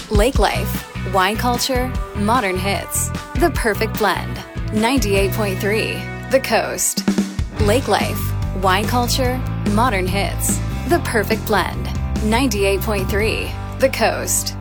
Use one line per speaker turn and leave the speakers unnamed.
Lake life, wine culture, modern hits. The perfect blend. 98.3 The Coast. Lake life, wine culture, modern hits. The perfect blend. 98.3 The Coast.